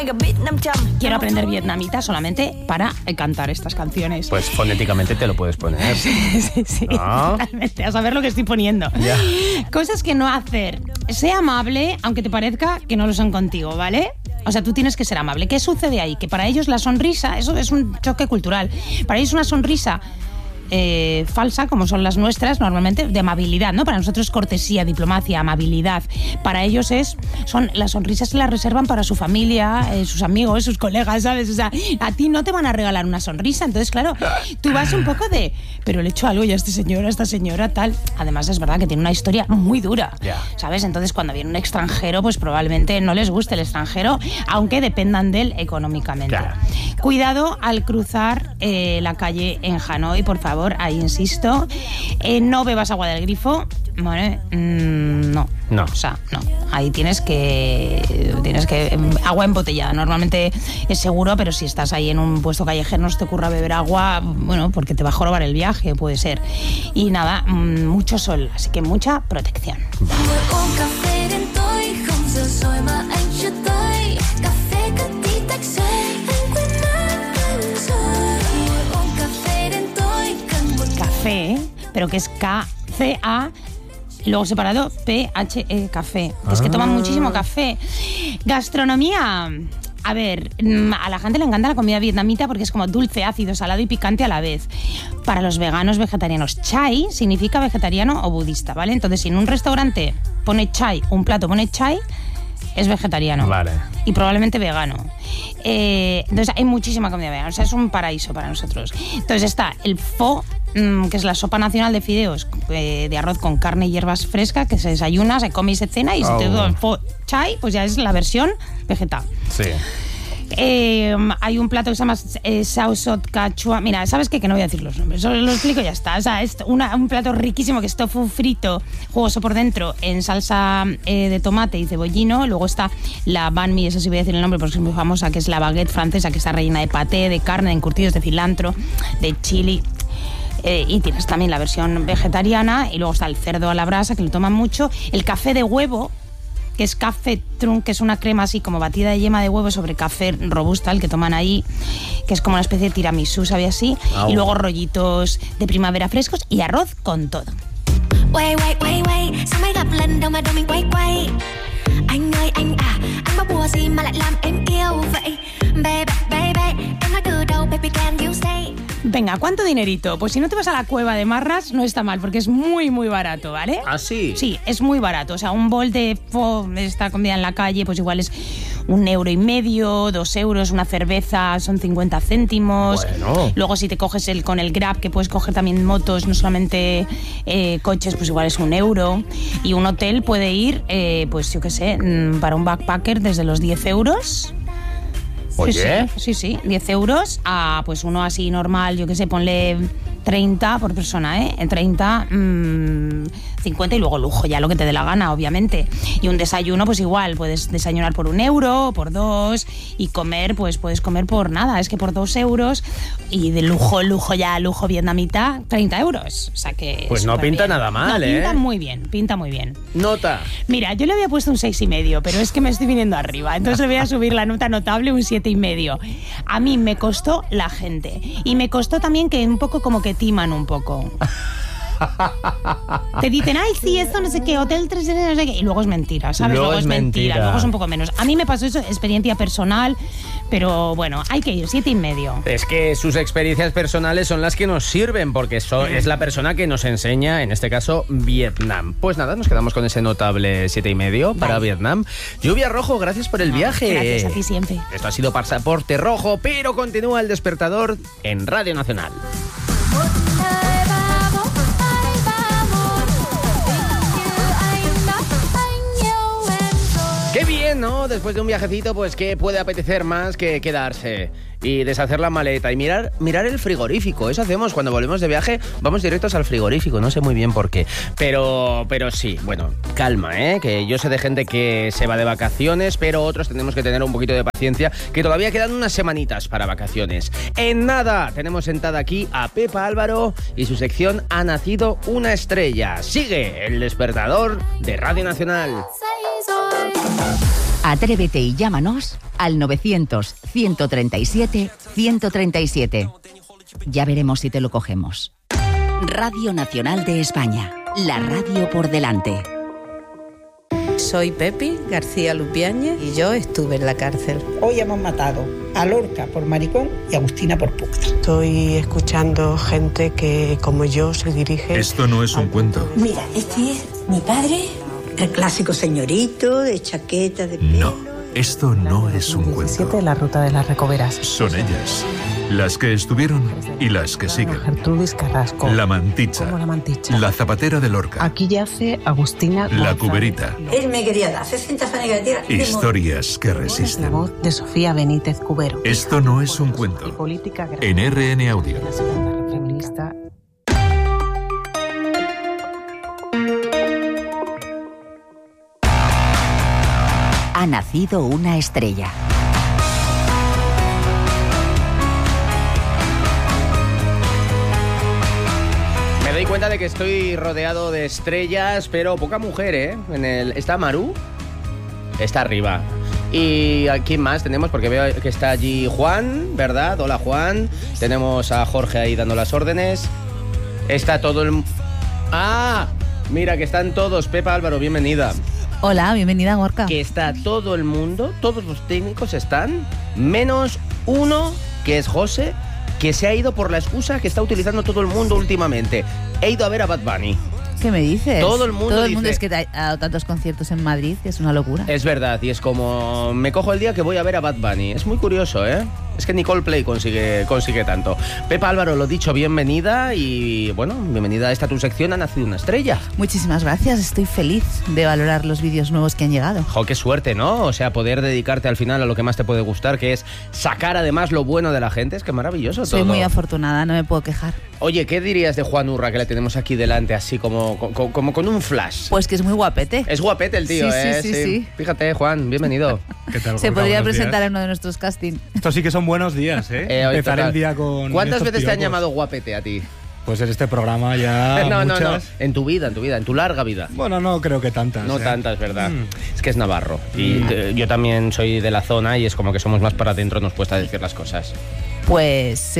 Quiero aprender vietnamita solamente para cantar estas canciones. Pues fonéticamente te lo puedes poner. Sí, totalmente, a saber lo que estoy poniendo. Ya. Cosas que no hacer. Sé amable, aunque te parezca que no lo son contigo, ¿vale? O sea, tú tienes que ser amable. ¿Qué sucede ahí? Que para ellos la sonrisa, eso es un choque cultural. Para ellos una sonrisa falsa, como son las nuestras, normalmente, de amabilidad, ¿no? Para nosotros es cortesía, diplomacia, amabilidad. Para ellos las sonrisas se las reservan para su familia, sus amigos, sus colegas, ¿sabes? O sea, a ti no te van a regalar una sonrisa. Entonces, claro, tú vas un poco de, pero le he hecho algo ya a este señor, a esta señora, tal. Además, es verdad que tiene una historia muy dura, ¿sabes? Entonces, cuando viene un extranjero, pues probablemente no les guste el extranjero, aunque dependan de él económicamente. Claro. Cuidado al cruzar la calle en Hanoi, por favor. Ahí insisto, no bebas agua del grifo, ¿vale? No. O sea, no. Ahí tienes que agua embotellada. Normalmente es seguro, pero si estás ahí en un puesto callejero no se te ocurra beber agua, bueno, porque te va a jorobar el viaje, puede ser. Y nada, mucho sol, así que mucha protección. Café, pero que es K-C-A, y luego separado P-H-E, café. Es que toman muchísimo café. Gastronomía. A ver, a la gente le encanta la comida vietnamita porque es como dulce, ácido, salado y picante a la vez. Para los veganos, vegetarianos, chai significa vegetariano o budista, ¿vale? Entonces, si en un restaurante pone chai, un plato pone chai, es vegetariano. Vale. Y probablemente vegano. Entonces hay muchísima comida vegana. O sea, es un paraíso para nosotros. Entonces está el pho, que es la sopa nacional de fideos de arroz con carne y hierbas frescas, que se desayuna, se come y se cena. Y si te doy el pho chai, pues ya es la versión vegetal. Sí. Hay un plato que se llama sao sot cachua. Mira, ¿sabes qué? Que no voy a decir los nombres, solo lo explico y ya está. O sea, es un plato riquísimo que es tofu frito, jugoso por dentro, en salsa de tomate y cebollino. Luego está la banh mi, eso sí voy a decir el nombre porque es muy famosa, que es la baguette francesa, que está rellena de paté, de carne, de encurtidos, de cilantro, de chili. Y tienes también la versión vegetariana. Y luego está el cerdo a la brasa, que lo toman mucho. El café de huevo, que es café trunk, que es una crema así como batida de yema de huevo sobre café robusta, el que toman ahí, que es como una especie de tiramisú, ¿sabes? Así. Y luego rollitos de primavera frescos y arroz con todo. Venga, ¿cuánto dinerito? Pues si no te vas a la cueva de Marras, no está mal, porque es muy, muy barato, ¿vale? ¿Ah, sí? Sí, es muy barato. O sea, un bol de esta comida en la calle, pues igual es 1,50 €, 2 €. Una cerveza son 50 céntimos. Bueno. Luego, si te coges con el Grab, que puedes coger también motos, no solamente coches, pues igual es 1 €. Y un hotel puede ir, pues yo qué sé, para un backpacker desde los 10 €. Oye. Sí, 10 € a pues uno así normal, yo qué sé, ponle 30 por persona, En 30, 50 y luego lujo, ya lo que te dé la gana, obviamente. Y un desayuno, pues igual, puedes desayunar por 1 €, por 2, y comer, pues puedes comer por nada, es que por 2 €. Y de lujo vietnamita, 30 €. O sea que... Pues no pinta bien. nada mal, no, pinta muy bien. Nota. Mira, yo le había puesto un 6,5, pero es que me estoy viniendo arriba, entonces le voy a subir la nota notable, un 7,5. A mí me costó la gente. Y me costó también que un poco como que timan un poco. Te dicen, ay, sí, esto no sé qué, hotel 3 de no sé qué, y luego es mentira, ¿sabes? Luego es mentira, luego es un poco menos. A mí me pasó eso, experiencia personal, pero bueno, hay que ir, 7,5. Es que sus experiencias personales son las que nos sirven, porque es la persona que nos enseña, en este caso, Vietnam. Pues nada, nos quedamos con ese notable 7,5 para Vietnam. Lluvia Rojo, gracias por el viaje. Gracias a ti siempre. Esto ha sido Pasaporte Rojo, pero continúa el despertador en Radio Nacional. ¡Qué bien, ¿no? Después de un viajecito, pues ¿qué puede apetecer más que quedarse y deshacer la maleta y mirar el frigorífico? Eso hacemos cuando volvemos de viaje, vamos directos al frigorífico, no sé muy bien por qué, pero sí, bueno, calma, que yo sé de gente que se va de vacaciones, pero otros tenemos que tener un poquito de paciencia, que todavía quedan unas semanitas para vacaciones. En nada, tenemos sentada aquí a Pepa Álvaro y su sección Ha nacido una estrella. Sigue el despertador de Radio Nacional. Atrévete y llámanos al 900-137-137. Ya veremos si te lo cogemos. Radio Nacional de España, la radio por delante. Soy Pepi García Lupiáñez y yo estuve en la cárcel. Hoy hemos matado a Lorca por maricón y a Agustina por puta. Estoy escuchando gente que, como yo, se dirige... Esto no es un cuento. Mira, este es mi padre, el clásico señorito de chaqueta de pelo. No, esto no es un cuento. La ruta de las Recoveras. Son ellas, las que estuvieron y las que siguen. Gertrudis Carrasco. La Manticha. Como la Manticha. La Zapatera de Lorca. Aquí yace Agustina La González. Cuberita. Él me quería dar 60 fanegas de tierra. Historias que La resisten. voz de Sofía Benítez Cubero. Esto no es un Y cuento. política En RN Audio. La segunda feminista. Ha nacido una estrella. Me doy cuenta de que estoy rodeado de estrellas, pero poca mujer, ¿eh? ¿Está Maru? Está arriba. ¿Y a quién más tenemos? Porque veo que está allí Juan, ¿verdad? Hola, Juan. Tenemos a Jorge ahí dando las órdenes. Está todo el... ¡Ah! Mira, que están todos. Pepa, Álvaro, bienvenida. Hola, bienvenida, Gorka. Que está todo el mundo, todos los técnicos están, menos uno, que es José, que se ha ido por la excusa que está utilizando todo el mundo últimamente. He ido a ver a Bad Bunny. ¿Qué me dices? Todo el mundo dice- es que ha dado tantos conciertos en Madrid, que es una locura. Es verdad, y es como, me cojo el día que voy a ver a Bad Bunny. Es muy curioso, ¿eh? Es que ni Coldplay consigue tanto. Pepa, Álvaro, lo dicho, bienvenida y, bueno, bienvenida a esta tu sección, Ha nacido una estrella. Muchísimas gracias, estoy feliz de valorar los vídeos nuevos que han llegado. Jo, qué suerte, ¿no? O sea, poder dedicarte al final a lo que más te puede gustar, que es sacar además lo bueno de la gente. Es que maravilloso todo. Soy muy afortunada, no me puedo quejar. Oye, ¿qué dirías de Juan Urra, que le tenemos aquí delante, así como con un flash? Pues que es muy guapete. Es guapete el tío, Sí, sí, ¿eh? sí. Fíjate, Juan, bienvenido. ¿Qué tal, Se Gorka? podría Buenos presentar días. en uno de nuestros castings. Estos sí que son buenos días, ¿eh? Hoy Empezar total. el día con ¿Cuántas estos veces te han piropos. llamado guapete a ti? Pues en este programa ya no, muchas. en tu vida, en tu larga vida. Bueno, no creo que tantas. No ¿eh? tantas, ¿verdad? Es que es navarro. Y yo también soy de la zona y es como que somos más para adentro, nos cuesta decir las cosas. Pues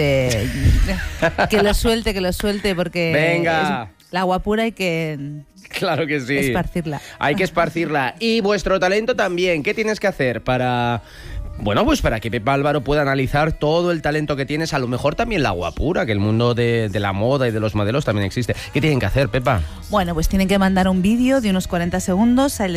que lo suelte, porque Venga. es la guapura hay que Claro que sí. esparcirla. Hay que esparcirla. Y vuestro talento también. ¿Qué tienes que hacer para... Bueno, pues para que Pepa Álvaro pueda analizar todo el talento que tienes, a lo mejor también la guapura, que el mundo de la moda y de los modelos también existe. ¿Qué tienen que hacer, Pepa? Bueno, pues tienen que mandar un vídeo de unos 40 segundos al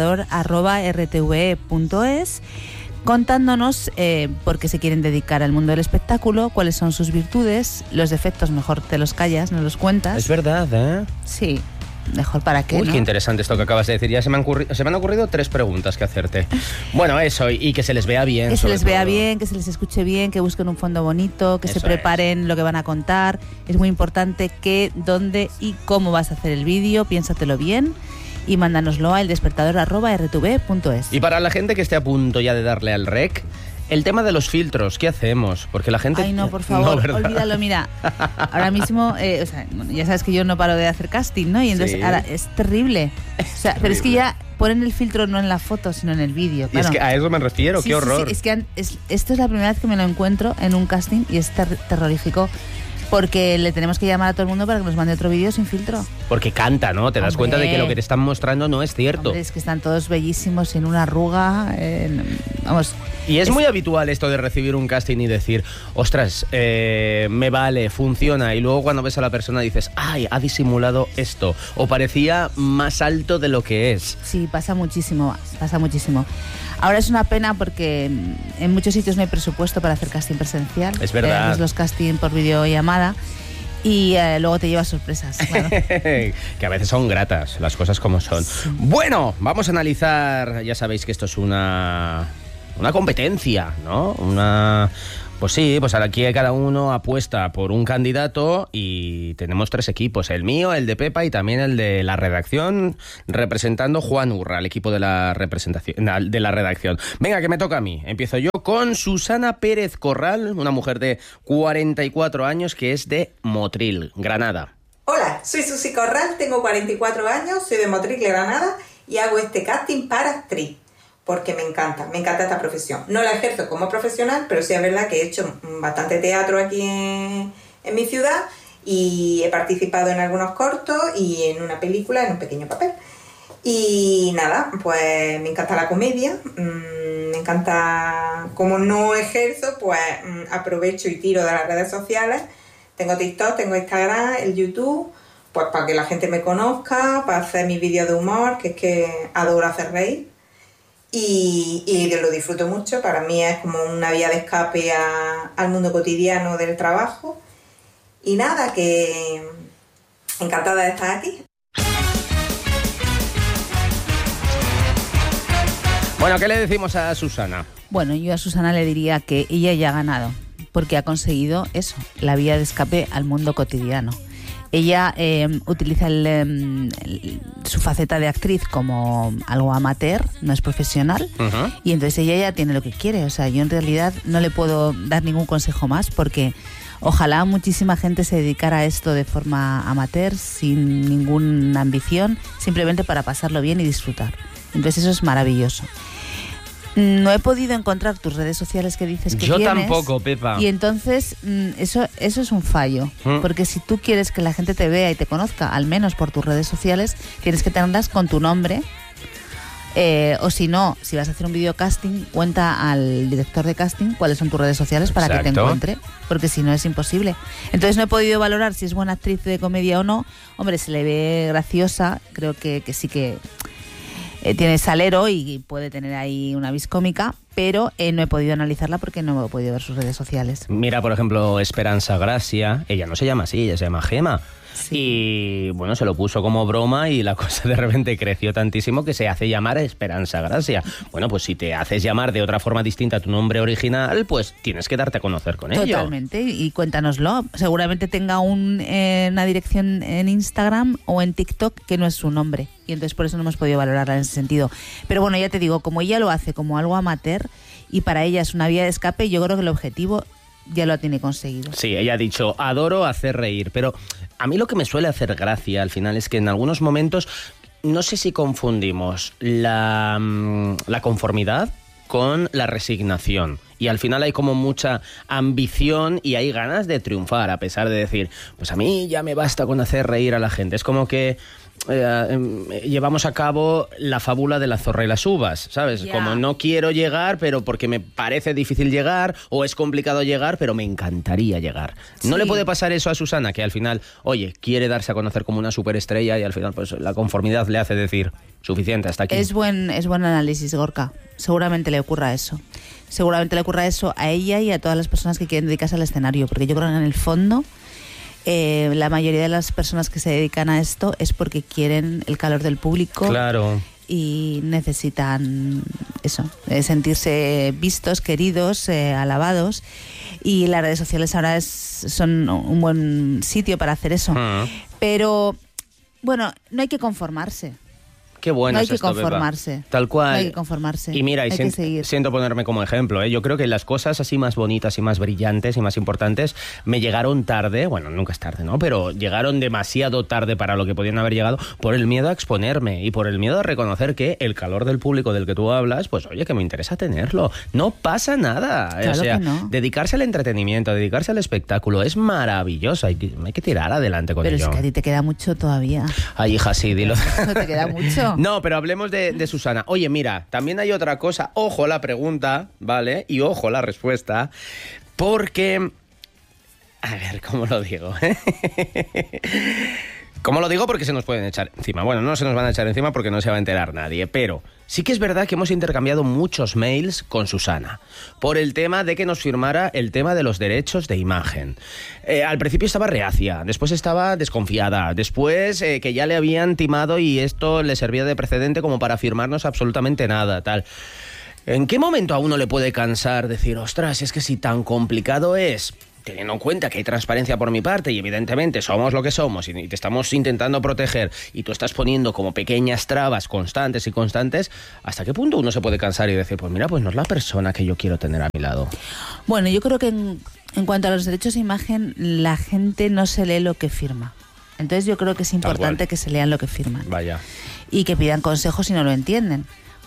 despertador@rtve.es contándonos por qué se quieren dedicar al mundo del espectáculo, cuáles son sus virtudes, los defectos mejor te los callas, no los cuentas. Es verdad, ¿eh? Sí, mejor para qué, Uy, ¿no? qué interesante esto que acabas de decir. Ya se me han ocurrido 3 preguntas que hacerte. Bueno, eso, y que se les vea bien. Que se sobre les vea todo. bien, que se les escuche bien, que busquen un fondo bonito, que Eso se preparen lo que van a contar. Es muy importante qué, dónde y cómo vas a hacer el vídeo, piénsatelo bien y mándanoslo al despertador@rtv.es. Y para la gente que esté a punto ya de darle al rec, el tema de los filtros, ¿qué hacemos? Porque la gente... Ay, no, por favor, ¿verdad? olvídalo. Mira, ahora mismo, o sea, bueno, ya sabes que yo no paro de hacer casting, ¿no? Y entonces Sí. ahora es terrible. O sea, pero es que ya ponen el filtro no en la foto, sino en el vídeo. Y es claro. que a eso me refiero, Sí, qué sí, horror. sí, es que esto es la primera vez que me lo encuentro en un casting y es terrorífico. Porque le tenemos que llamar a todo el mundo para que nos mande otro vídeo sin filtro. Porque canta, ¿no? Te das Hombre. cuenta de que lo que te están mostrando no es cierto. Hombre, es que están todos bellísimos, sin una arruga. Vamos. Y es muy habitual esto de recibir un casting y decir, ostras, me vale, funciona. Y luego cuando ves a la persona dices, ay, ha disimulado esto. O parecía más alto de lo que es. Sí, pasa muchísimo, pasa muchísimo. Ahora es una pena porque en muchos sitios no hay presupuesto para hacer casting presencial. Es verdad. Haces los casting por videollamada y luego te llevas sorpresas, claro. Que a veces son gratas, las cosas como son. Bueno, vamos a analizar, ya sabéis que esto es una competencia, ¿no? Pues sí, pues aquí cada uno apuesta por un candidato y tenemos 3 equipos, el mío, el de Pepa y también el de la redacción, representando Juan Urra, el equipo de la redacción. Venga, que me toca a mí. Empiezo yo con Susana Pérez Corral, una mujer de 44 años que es de Motril, Granada. Hola, soy Susi Corral, tengo 44 años, soy de Motril, Granada y hago este casting para actriz. porque me encanta esta profesión. No la ejerzo como profesional, pero sí es verdad que he hecho bastante teatro aquí en mi ciudad y he participado en algunos cortos y en una película, en un pequeño papel. Y nada, pues me encanta la comedia, me encanta, como no ejerzo, pues aprovecho y tiro de las redes sociales. Tengo TikTok, tengo Instagram, el YouTube, pues para que la gente me conozca, para hacer mis vídeos de humor, que es que adoro hacer reír. Y lo disfruto mucho, para mí es como una vía de escape al mundo cotidiano del trabajo. Y nada, que encantada de estar aquí. Bueno, ¿qué le decimos a Susana? Bueno, yo a Susana le diría que ella ya ha ganado, porque ha conseguido eso, la vía de escape al mundo cotidiano. Ella utiliza su faceta de actriz como algo amateur, no es profesional, y entonces ella ya tiene lo que quiere. O sea, yo en realidad no le puedo dar ningún consejo más, porque ojalá muchísima gente se dedicara a esto de forma amateur, sin ninguna ambición, simplemente para pasarlo bien y disfrutar. Entonces eso es maravilloso. No he podido encontrar tus redes sociales que dices que yo tienes. Yo tampoco, Pepa. Y entonces eso es un fallo. Porque si tú quieres que la gente te vea y te conozca, al menos por tus redes sociales, tienes que tenerlas con tu nombre. O si no, si vas a hacer un videocasting, cuenta al director de casting cuáles son tus redes sociales para que te encuentre. Porque si no es imposible. Entonces no he podido valorar si es buena actriz de comedia o no. Hombre, se le ve graciosa. Creo que sí que... tiene salero y puede tener ahí una vis cómica, pero no he podido analizarla porque no he podido ver sus redes sociales. Mira, por ejemplo, Esperanza Gracia, ella no se llama así, ella se llama Gema. Sí. Y bueno, se lo puso como broma y la cosa de repente creció tantísimo que se hace llamar Esperanza Gracia. Bueno, pues si te haces llamar de otra forma distinta a tu nombre original, pues tienes que darte a conocer con ello. Totalmente, y cuéntanoslo. Seguramente tenga una dirección en Instagram o en TikTok que no es su nombre. Y entonces por eso no hemos podido valorarla en ese sentido. Pero bueno, ya te digo, como ella lo hace como algo amateur y para ella es una vía de escape, yo creo que el objetivo ya lo tiene conseguido. Sí, ella ha dicho, adoro hacer reír, pero a mí lo que me suele hacer gracia al final es que en algunos momentos, no sé si confundimos la conformidad con la resignación. Y al final hay como mucha ambición y hay ganas de triunfar, a pesar de decir, pues a mí ya me basta con hacer reír a la gente. Es como que llevamos a cabo la fábula de la zorra y las uvas, ¿sabes? Yeah. Como no quiero llegar, pero porque me parece difícil llegar, o es complicado llegar, pero me encantaría llegar. Sí. ¿No le puede pasar eso a Susana, que al final, oye, quiere darse a conocer como una superestrella y al final pues la conformidad le hace decir, suficiente, hasta aquí? Es buen análisis, Gorka. Seguramente le ocurra eso. Seguramente le ocurra eso a ella y a todas las personas que quieren dedicarse al escenario, porque yo creo que en el fondo la mayoría de las personas que se dedican a esto es porque quieren el calor del público. Claro. Y necesitan eso, sentirse vistos, queridos, alabados. Y las redes sociales ahora son un buen sitio para hacer eso. Pero, bueno, no hay que conformarse. Qué bueno no hay es que esto, conformarse. Pepa. Tal cual. No hay que conformarse. Y mira, siento ponerme como ejemplo, ¿eh? Yo creo que las cosas así más bonitas y más brillantes y más importantes me llegaron tarde, bueno, nunca es tarde, ¿no? Pero llegaron demasiado tarde para lo que podían haber llegado por el miedo a exponerme y por el miedo a reconocer que el calor del público del que tú hablas, pues oye, que me interesa tenerlo. No pasa nada. Claro, o sea, que no. Dedicarse al entretenimiento, dedicarse al espectáculo es maravilloso. Hay que tirar adelante con ello. Pero es que a ti te queda mucho todavía. Ay, hija, sí, dilo. No te queda mucho. No, pero hablemos de Susana. Oye, mira, también hay otra cosa. Ojo la pregunta, ¿vale? Y ojo la respuesta. Porque... A ver, ¿cómo lo digo? ¿Cómo lo digo? Porque se nos pueden echar encima. Bueno, no se nos van a echar encima porque no se va a enterar nadie, pero sí que es verdad que hemos intercambiado muchos mails con Susana por el tema de que nos firmara el tema de los derechos de imagen. Al principio estaba reacia, después estaba desconfiada, después que ya le habían timado y esto le servía de precedente como para firmarnos absolutamente nada, tal. ¿En qué momento a uno le puede cansar decir, ostras, es que si tan complicado es... Teniendo en cuenta que hay transparencia por mi parte y evidentemente somos lo que somos y te estamos intentando proteger y tú estás poniendo como pequeñas trabas constantes y constantes, ¿hasta qué punto uno se puede cansar y decir, pues mira, pues no es la persona que yo quiero tener a mi lado? Bueno, yo creo que en cuanto a los derechos de imagen, la gente no se lee lo que firma. Entonces yo creo que es importante que se lean lo que firman. Vaya. Y que pidan consejos si no lo entienden.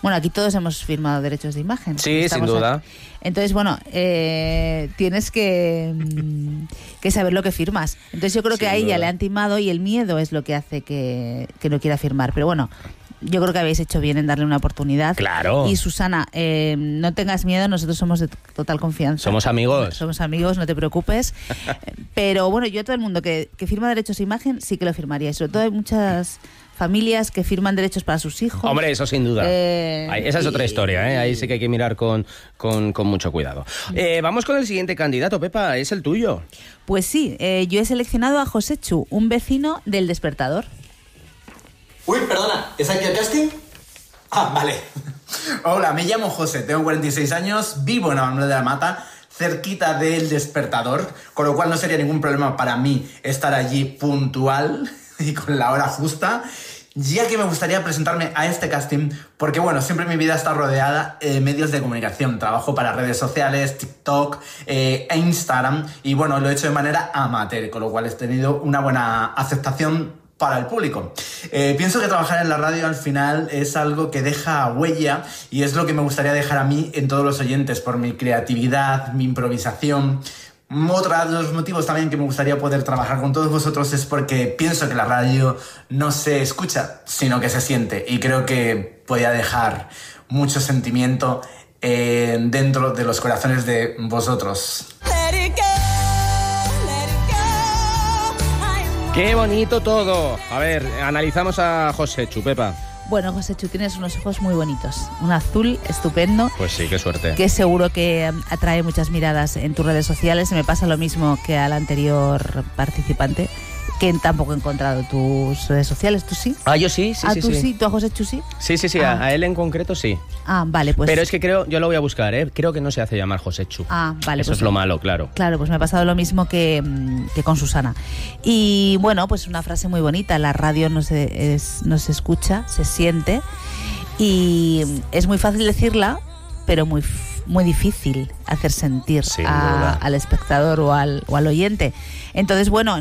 Bueno, aquí todos hemos firmado derechos de imagen. Sí, sin duda. Aquí. Entonces, bueno, tienes que saber lo que firmas. Entonces yo creo que a ella le han timado y el miedo es lo que hace que no quiera firmar. Pero bueno, yo creo que habéis hecho bien en darle una oportunidad. Claro. Y Susana, no tengas miedo, nosotros somos de total confianza. Somos amigos. Somos amigos, no te preocupes. Pero bueno, yo a todo el mundo que firma derechos de imagen sí que lo firmaría. Y sobre todo hay muchas familias que firman derechos para sus hijos. Hombre, eso sin duda. Esa es otra historia, ¿eh? Ahí sí que hay que mirar con mucho cuidado. Vamos con el siguiente candidato, Pepa, es el tuyo. Pues sí, yo he seleccionado a José Chu, un vecino del Despertador. Uy, perdona, ¿es aquí el casting? Ah, vale. Hola, me llamo José, tengo 46 años, vivo en Manuel de la Mata, cerquita del Despertador, con lo cual no sería ningún problema para mí estar allí puntual y con la hora justa, ya que me gustaría presentarme a este casting porque, bueno, siempre mi vida está rodeada de medios de comunicación. Trabajo para redes sociales, TikTok e Instagram y, bueno, lo he hecho de manera amateur, con lo cual he tenido una buena aceptación para el público. Pienso que trabajar en la radio al final es algo que deja huella y es lo que me gustaría dejar a mí en todos los oyentes por mi creatividad, mi improvisación. Otro de los motivos también que me gustaría poder trabajar con todos vosotros es porque pienso que la radio no se escucha, sino que se siente, y creo que podría dejar mucho sentimiento dentro de los corazones de vosotros. ¡Qué bonito todo! A ver, analizamos a José Chu, Pepa. Bueno, José Chu, tienes unos ojos muy bonitos. Un azul estupendo. Pues sí, qué suerte. Que seguro que atrae muchas miradas en tus redes sociales. Me pasa lo mismo que al anterior participante, que tampoco he encontrado tus redes sociales. ¿Tú sí? Ah, yo sí, sí, sí. ¿Tú sí? sí? ¿Tú a José Chu sí? Sí, sí, sí. A él en concreto sí. Ah, vale, pues... Pero es que creo, yo lo voy a buscar, ¿eh? Creo que no se hace llamar José Chu. Ah, vale. Eso pues, es lo malo, claro. Claro, pues me ha pasado lo mismo que con Susana. Y bueno, pues una frase muy bonita. La radio no se escucha, se siente. Y es muy fácil decirla, pero muy difícil hacer sentir al espectador o al oyente. Entonces, bueno...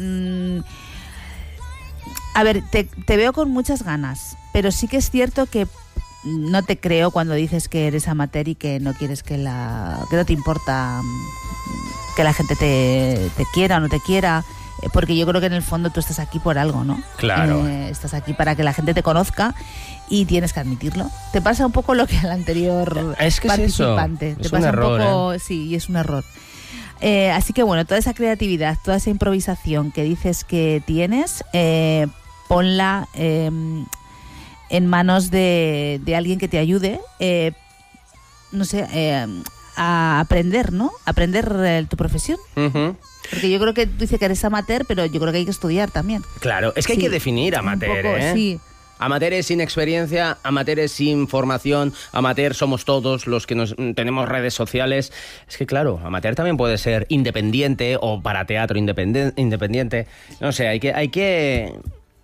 A ver, te veo con muchas ganas, pero sí que es cierto que no te creo cuando dices que eres amateur y que no quieres que no te importa que la gente te quiera o no te quiera, porque yo creo que en el fondo tú estás aquí por algo, ¿no? Claro. Estás aquí para que la gente te conozca y tienes que admitirlo. Te pasa un poco lo que al anterior participante. Es te pasa un error, un poco, sí, y es un error. Así que bueno, toda esa creatividad, toda esa improvisación que dices que tienes, ponla en manos de alguien que te ayude, no sé, a aprender, ¿no? Aprender tu profesión. Uh-huh. Porque yo creo que tú dices que eres amateur, pero yo creo que hay que estudiar también. Claro, es que hay que definir amateur, un poco, ¿eh? Sí. Amateurs sin experiencia, amateurs sin formación, amateur somos todos los que tenemos redes sociales. Es que claro, amateur también puede ser independiente o para teatro independiente. No sé, hay que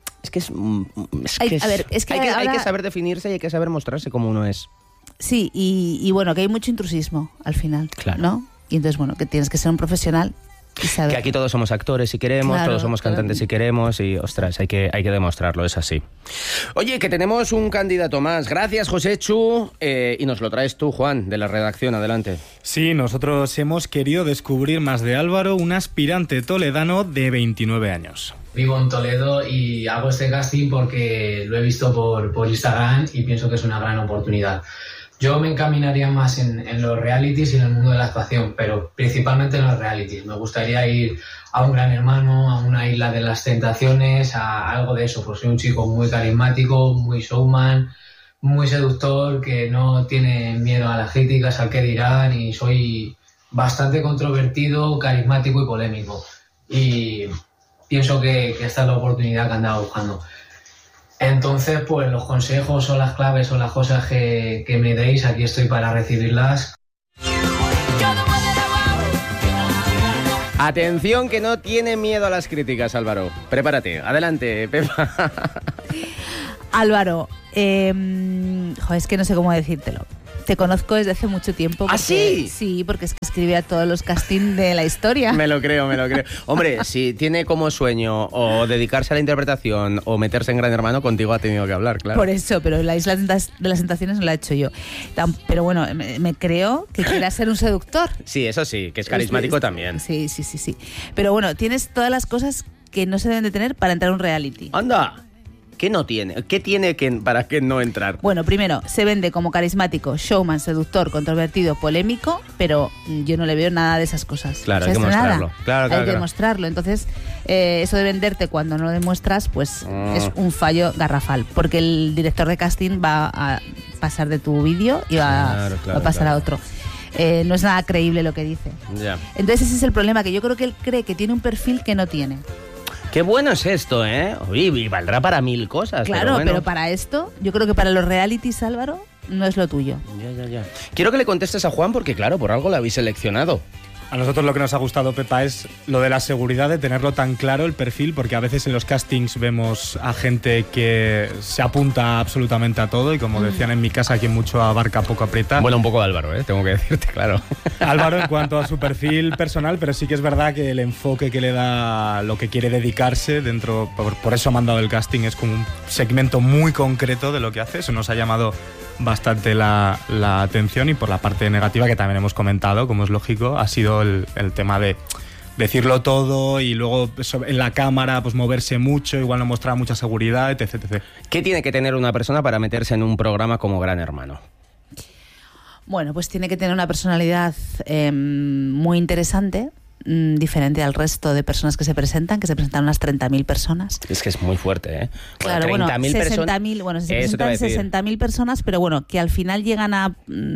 saber definirse y hay que saber mostrarse como uno es. Sí, y bueno, que hay mucho intrusismo al final, claro, ¿no? Y entonces, bueno, que tienes que ser un profesional. Que aquí todos somos actores si queremos, claro, todos somos cantantes si queremos y, ostras, hay que demostrarlo, es así. Oye, que tenemos un candidato más. Gracias, José Chu. Y nos lo traes tú, Juan, de la redacción. Adelante. Sí, nosotros hemos querido descubrir más de Álvaro, un aspirante toledano de 29 años. Vivo en Toledo y hago este casting porque lo he visto por Instagram y pienso que es una gran oportunidad. Yo me encaminaría más en los realities y en el mundo de la actuación, pero principalmente en los realities. Me gustaría ir a un Gran Hermano, a una Isla de las Tentaciones, a algo de eso. Pues soy un chico muy carismático, muy showman, muy seductor, que no tiene miedo a las críticas, al qué dirán, y soy bastante controvertido, carismático y polémico. Y pienso que esta es la oportunidad que andaba buscando. Entonces, pues los consejos o las claves o las cosas que me deis, aquí estoy para recibirlas. Atención, que no tiene miedo a las críticas, Álvaro. Prepárate. Adelante, Pepa. Álvaro, es que no sé cómo decírtelo. Te conozco desde hace mucho tiempo. ¿Ah, sí? Sí, porque es que escribe a todos los castings de la historia. Me lo creo. Hombre, si tiene como sueño o dedicarse a la interpretación o meterse en Gran Hermano, contigo ha tenido que hablar, claro. Por eso, pero la Isla de las Tentaciones no la he hecho yo. Pero bueno, me creo que quiera ser un seductor. Sí, eso sí, que es carismático también. Sí. Pero bueno, tienes todas las cosas que no se deben de tener para entrar a un reality. ¡Anda! ¿Qué no tiene? ¿Qué tiene para que no entrar? Bueno, primero, se vende como carismático, showman, seductor, controvertido, polémico, pero yo no le veo nada de esas cosas. Claro, hay que mostrarlo. Hay que demostrarlo. Entonces, eso de venderte cuando no lo demuestras, pues es un fallo garrafal, porque el director de casting va a pasar de tu vídeo y va a pasar a otro. No es nada creíble lo que dice. Ya. Entonces ese es el problema, que yo creo que él cree que tiene un perfil que no tiene. Qué bueno es esto, ¿eh? Y valdrá para 1000 cosas. Claro, pero, pero para esto, yo creo que para los realities, Álvaro, no es lo tuyo. Ya. Quiero que le contestes a Juan porque, claro, por algo lo habéis seleccionado. A nosotros lo que nos ha gustado, Pepa, es lo de la seguridad, de tenerlo tan claro el perfil, porque a veces en los castings vemos a gente que se apunta absolutamente a todo y, como decían en mi casa, quien mucho abarca poco aprieta. Bueno, un poco Álvaro, tengo que decirte, claro. Álvaro en cuanto a su perfil personal, pero sí que es verdad que el enfoque que le da, lo que quiere dedicarse dentro, por eso ha mandado el casting, es como un segmento muy concreto de lo que hace. Eso nos ha llamado bastante la atención, y por la parte negativa, que también hemos comentado, como es lógico, ha sido el tema de decirlo todo y luego en la cámara pues moverse mucho, igual no mostrar mucha seguridad, etc. ¿Qué tiene que tener una persona para meterse en un programa como Gran Hermano? Bueno, pues tiene que tener una personalidad muy interesante, diferente al resto de personas que se presentan unas 30.000 personas. Es que es muy fuerte, ¿eh? Claro, bueno, 60.000, bueno, se presentan 60.000 personas, pero bueno, que al final llegan a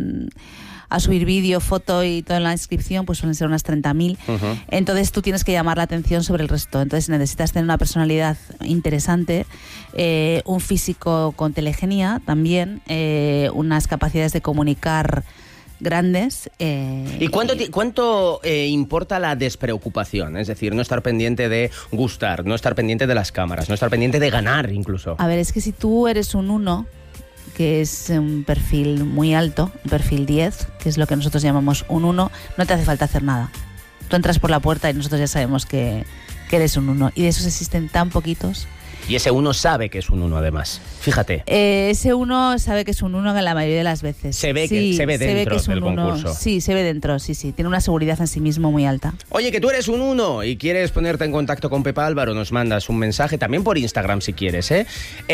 subir vídeo, foto y toda la inscripción, pues suelen ser unas 30.000. Uh-huh. Entonces tú tienes que llamar la atención sobre el resto. Entonces necesitas tener una personalidad interesante, un físico con telegenia también, unas capacidades de comunicar grandes. ¿Y cuánto importa la despreocupación? Es decir, no estar pendiente de gustar, no estar pendiente de las cámaras, no estar pendiente de ganar incluso. A ver, es que si tú eres un 1, que es un perfil muy alto, un perfil 10, que es lo que nosotros llamamos un 1, no te hace falta hacer nada. Tú entras por la puerta y nosotros ya sabemos que eres un 1. Y de esos existen tan poquitos. Y ese 1 sabe que es un 1 además. Fíjate. Ese 1 sabe que es un 1 la mayoría de las veces. Se ve dentro del concurso. Sí, se ve dentro, sí. Tiene una seguridad en sí mismo muy alta. Oye, que tú eres un 1 y quieres ponerte en contacto con Pepa Álvaro, nos mandas un mensaje también por Instagram si quieres, ¿eh?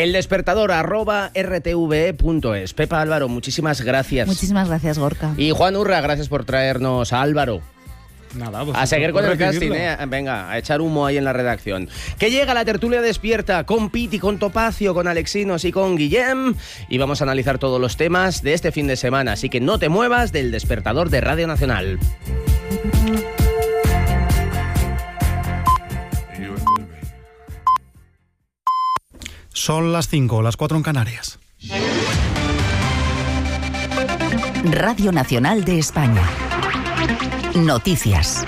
eldespertador@rtve.es. Pepa Álvaro, muchísimas gracias. Muchísimas gracias, Gorka. Y Juan Urra, gracias por traernos a Álvaro. Nada, pues a seguir con el casting, venga, a echar humo ahí en la redacción. Que llega la tertulia despierta con Piti, con Topacio, con Alexinos y con Guillem, y vamos a analizar todos los temas de este fin de semana, así que no te muevas del despertador de Radio Nacional. Son las 5, las 4 en Canarias. Radio Nacional de España. Noticias.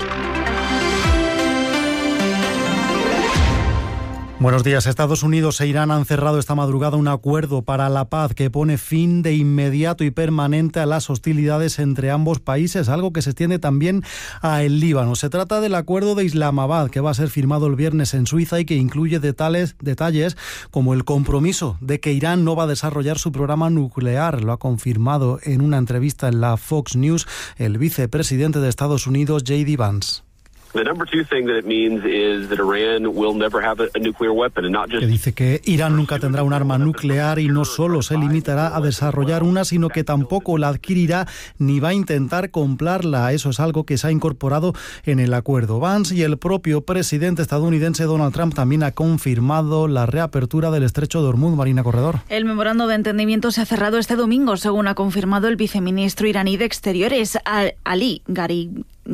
Buenos días. Estados Unidos e Irán han cerrado esta madrugada un acuerdo para la paz que pone fin de inmediato y permanente a las hostilidades entre ambos países, algo que se extiende también a el Líbano. Se trata del acuerdo de Islamabad, que va a ser firmado el viernes en Suiza y que incluye detalles como el compromiso de que Irán no va a desarrollar su programa nuclear. Lo ha confirmado en una entrevista en la Fox News el vicepresidente de Estados Unidos, J.D. Vance. The number two thing that it means is that Iran will never have a nuclear weapon, and not just... Que dice que Irán nunca tendrá un arma nuclear y no solo se limitará a desarrollar una, sino que tampoco la adquirirá ni va a intentar comprarla. Eso es algo que se ha incorporado en el acuerdo. Vance y el propio presidente estadounidense Donald Trump también ha confirmado la reapertura del estrecho de Hormuz. Marina Corredor. El memorando de entendimiento se ha cerrado este domingo, según ha confirmado el viceministro iraní de Exteriores, Ali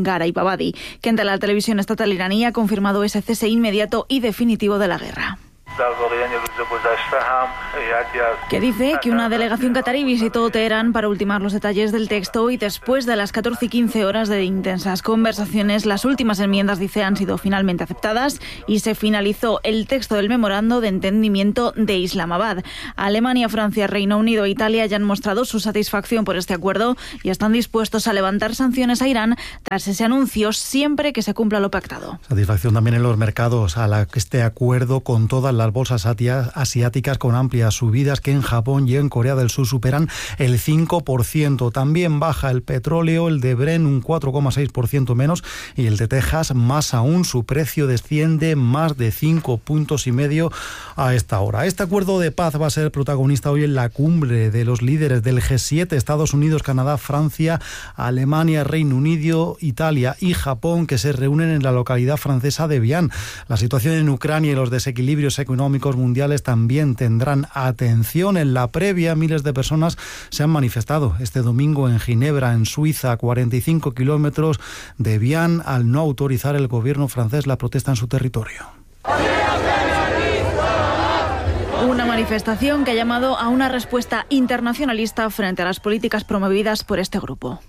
Gharibabadi, que ante la televisión estatal iraní ha confirmado ese cese inmediato y definitivo de la guerra. que dice que una delegación catarí visitó Teherán para ultimar los detalles del texto y después de las 14 y 15 horas de intensas conversaciones, las últimas enmiendas, dice, han sido finalmente aceptadas y se finalizó el texto del memorando de entendimiento de Islamabad. Alemania, Francia, Reino Unido e Italia ya han mostrado su satisfacción por este acuerdo y están dispuestos a levantar sanciones a Irán tras ese anuncio, siempre que se cumpla lo pactado. Satisfacción también en los mercados a este acuerdo con todas las bolsas asiáticas, con amplias subidas que en Japón y en Corea del Sur superan el 5%. También baja el petróleo, el de Brent un 4,6% menos y el de Texas más aún. Su precio desciende más de 5,5 puntos a esta hora. Este acuerdo de paz va a ser protagonista hoy en la cumbre de los líderes del G7, Estados Unidos, Canadá, Francia, Alemania, Reino Unido, Italia y Japón, que se reúnen en la localidad francesa de Evian. La situación en Ucrania y los desequilibrios económicos mundiales también tendrán atención. En la previa, miles de personas se han manifestado este domingo en Ginebra, en Suiza, a 45 kilómetros de Evian, al no autorizar el gobierno francés la protesta en su territorio. Una manifestación que ha llamado a una respuesta internacionalista frente a las políticas promovidas por este grupo.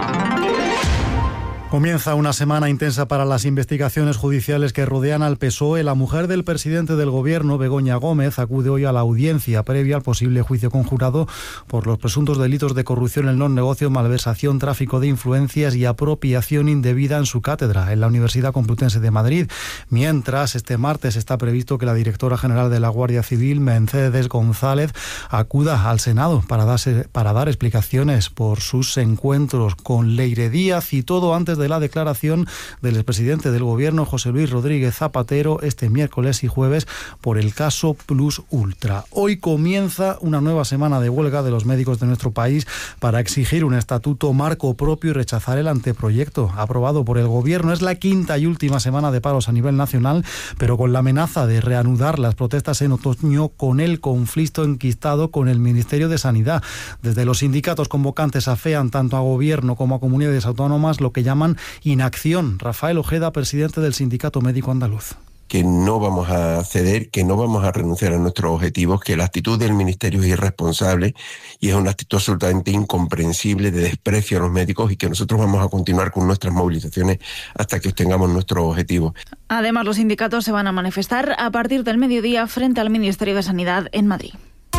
Comienza una semana intensa para las investigaciones judiciales que rodean al PSOE. La mujer del presidente del gobierno, Begoña Gómez, acude hoy a la audiencia previa al posible juicio conjurado por los presuntos delitos de corrupción en los negocios, malversación, tráfico de influencias y apropiación indebida en su cátedra en la Universidad Complutense de Madrid. Mientras, este martes está previsto que la directora general de la Guardia Civil, Mercedes González, acuda al Senado para dar explicaciones por sus encuentros con Leire Díaz, y todo antes de la declaración del expresidente del gobierno, José Luis Rodríguez Zapatero, este miércoles y jueves por el caso Plus Ultra. Hoy comienza una nueva semana de huelga de los médicos de nuestro país para exigir un estatuto marco propio y rechazar el anteproyecto aprobado por el gobierno. Es la quinta y última semana de paros a nivel nacional, pero con la amenaza de reanudar las protestas en otoño, con el conflicto enquistado con el Ministerio de Sanidad. Desde los sindicatos convocantes afean tanto a gobierno como a comunidades autónomas lo que llaman inacción. Rafael Ojeda, presidente del Sindicato Médico Andaluz. Que no vamos a ceder, que no vamos a renunciar a nuestros objetivos, que la actitud del Ministerio es irresponsable y es una actitud absolutamente incomprensible de desprecio a los médicos, y que nosotros vamos a continuar con nuestras movilizaciones hasta que obtengamos nuestros objetivos. Además, los sindicatos se van a manifestar a partir del mediodía frente al Ministerio de Sanidad en Madrid.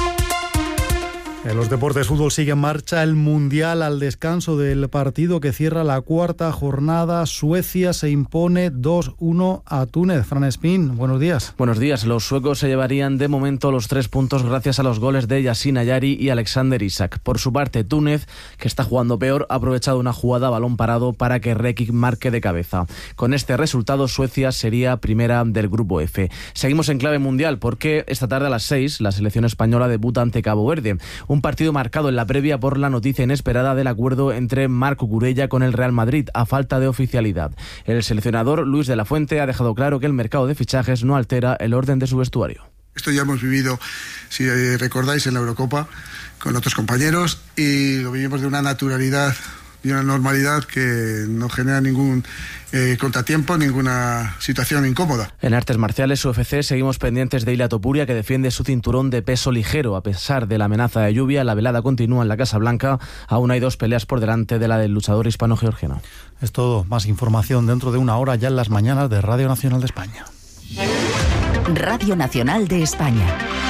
En los deportes, fútbol, sigue en marcha el Mundial. Al descanso del partido que cierra la cuarta jornada, Suecia se impone 2-1 a Túnez. Fran Espín, buenos días. Buenos días. Los suecos se llevarían de momento los 3 puntos gracias a los goles de Yasin Ayari y Alexander Isak. Por su parte, Túnez, que está jugando peor, ha aprovechado una jugada a balón parado para que Rekic marque de cabeza. Con este resultado, Suecia sería primera del grupo F. Seguimos en clave mundial porque esta tarde a las 6 la selección española debuta ante Cabo Verde. Un partido marcado en la previa por la noticia inesperada del acuerdo entre Marco Curella con el Real Madrid a falta de oficialidad. El seleccionador Luis de la Fuente ha dejado claro que el mercado de fichajes no altera el orden de su vestuario. Esto ya hemos vivido, si recordáis, en la Eurocopa con otros compañeros, y lo vivimos de una naturalidad y una normalidad que no genera ningún contratiempo, ninguna situación incómoda. En artes marciales UFC seguimos pendientes de Ilia Topuria, que defiende su cinturón de peso ligero. A pesar de la amenaza de lluvia, la velada continúa en la Casa Blanca. Aún hay 2 peleas por delante de la del luchador hispano-georgiano. Es todo. Más información dentro de una hora, ya en las mañanas de Radio Nacional de España. Radio Nacional de España.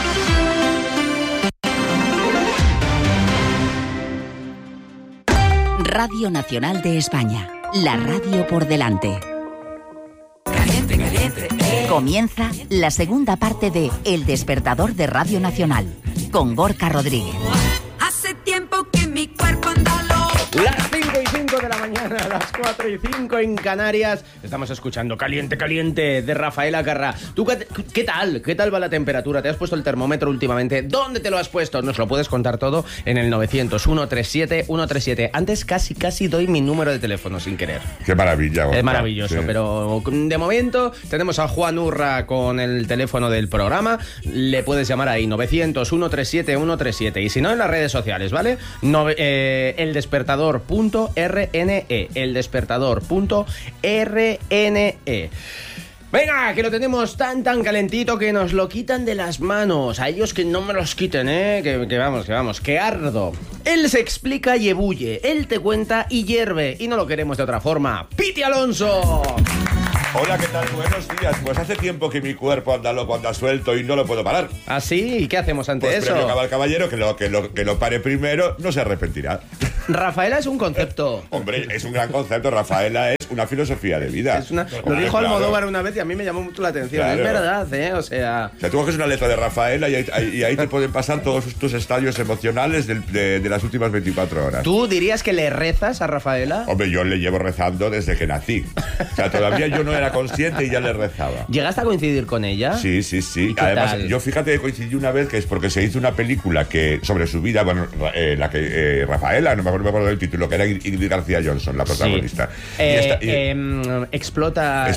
Radio Nacional de España, la radio por delante. Caliente, caliente. Comienza la segunda parte de El Despertador de Radio Nacional, con Gorka Rodríguez. Hace tiempo que mi cuerpo anda loco. Las 5:05 de la mañana, las 4:05 en Canarias. Estamos escuchando Caliente, Caliente de Rafael Acarrá. ¿Tú qué tal? ¿Qué tal va la temperatura? ¿Te has puesto el termómetro últimamente? ¿Dónde te lo has puesto? Nos lo puedes contar todo en el 900-137-137. Antes casi doy mi número de teléfono sin querer. Qué maravilla. Gorka. Es maravilloso, sí. Pero de momento tenemos a Juan Urra con el teléfono del programa. Le puedes llamar ahí, 900-137-137. Y si no, en las redes sociales, ¿vale? Eldespertador.rne. Eldespertador.rne. Venga, que lo tenemos tan calentito que nos lo quitan de las manos. A ellos que no me los quiten, que vamos, que ardo. Él se explica y ebulle, él te cuenta y hierve, y no lo queremos de otra forma. ¡Piti Alonso! Hola, ¿qué tal? Buenos días. Pues hace tiempo que mi cuerpo anda loco, anda suelto y no lo puedo parar. ¿Ah, sí? ¿Y qué hacemos ante pues eso? Premio al caballero, que lo pare primero, no se arrepentirá. Rafaela es un concepto. Hombre, es un gran concepto. Rafaela es una filosofía de vida. Lo dijo Almodóvar una vez y a mí me llamó mucho la atención. Claro. Es verdad, O sea, tú coges una letra de Rafaela y ahí te pueden pasar todos tus estadios emocionales de las últimas 24 horas. ¿Tú dirías que le rezas a Rafaela? Hombre, yo le llevo rezando desde que nací. O sea, todavía yo no era consciente y ya le rezaba. ¿Llegaste a coincidir con ella? Sí. Además, yo fíjate que coincidí una vez que es porque se hizo una película que sobre su vida, bueno, Rafaela, no me acuerdo del título, que era Ingrid García Johnson, la protagonista. Sí. Explota.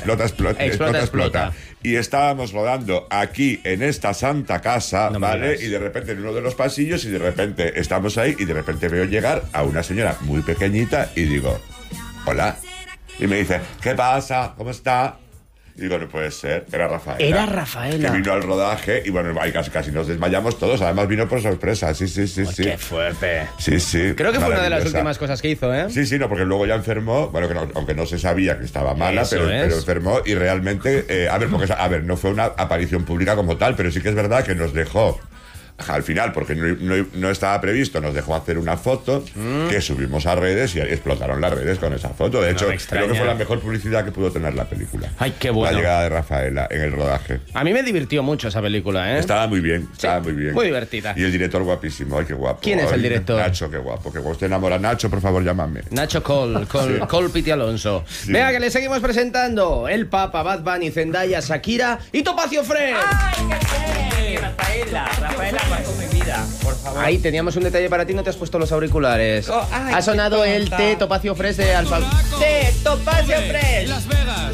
Y estábamos rodando aquí en esta santa casa, ¿vale? Y de repente en uno de los pasillos, y de repente estamos ahí, y de repente veo llegar a una señora muy pequeñita y digo, hola. Y me dice, ¿qué pasa? ¿Cómo está? Y digo, no puede ser, era Rafaela. Era Rafaela. Que vino al rodaje y bueno, ahí casi nos desmayamos todos. Además vino por sorpresa, sí. ¡Qué fuerte! Sí. Creo que fue una de las últimas cosas que hizo, ¿eh? Sí, no, porque luego ya enfermó, bueno, que no, aunque no se sabía que estaba mala, pero enfermó y realmente, no fue una aparición pública como tal, pero sí que es verdad que nos dejó... Al final, porque no estaba previsto, nos dejó hacer una foto que subimos a redes y explotaron las redes con esa foto. De hecho, creo que fue la mejor publicidad que pudo tener la película. ¡Ay, qué bueno! La llegada de Rafaela en el rodaje. A mí me divirtió mucho esa película, ¿eh? Estaba muy bien. Muy divertida. Y el director guapísimo, ¡ay, qué guapo! ¿Quién es el director? Nacho, qué guapo. Que usted enamora a Nacho, por favor, llámame. Nacho Cole Piti Alonso. Sí. Venga, que le seguimos presentando. El Papa, Bad Bunny, Zendaya, Shakira y Topacio Fresh. ¡Ay, qué bien! Rafaela marcó mi vida, por favor. Ahí teníamos un detalle para ti, no te has puesto los auriculares. Ha sonado el té Topacio Fresh de Alfa. ¡Té Topacio Fresh! Las Vegas.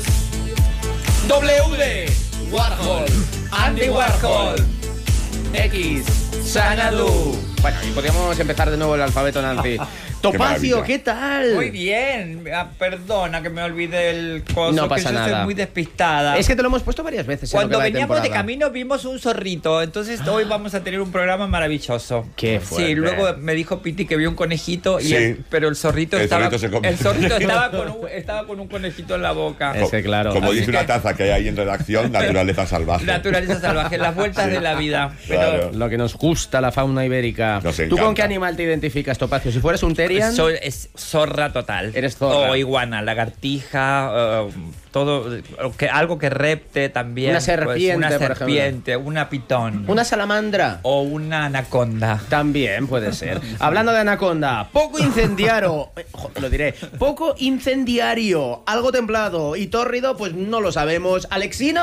WD Warhol, Andy Warhol, X, Xanadu. Bueno, y podríamos empezar de nuevo el alfabeto, Nancy. Topacio, ¿qué tal? Muy bien. Perdona que me olvide el coso. No pasa que yo nada. Estoy muy despistada. Es que te lo hemos puesto varias veces. Cuando veníamos de camino vimos un zorrito. Entonces hoy vamos a tener un programa maravilloso. Qué fuerte. Sí, luego me dijo Piti que vio un conejito, pero el zorrito estaba con un conejito en la boca. Ese, claro. Como dice una taza que hay ahí en redacción, naturaleza salvaje. Naturaleza salvaje, las vueltas de la vida. Pero lo que nos gusta la fauna ibérica. ¿Tú con qué animal te identificas, Topacio? Si fueras un terrier. Es zorra total. Eres zorra. O iguana, lagartija, todo, algo que repte también. Una serpiente, por ejemplo. Una pitón. Una salamandra. O una anaconda. También puede ser. Hablando de anaconda, poco incendiario. Lo diré. Poco incendiario, algo templado y tórrido, pues no lo sabemos. ¡Alexino!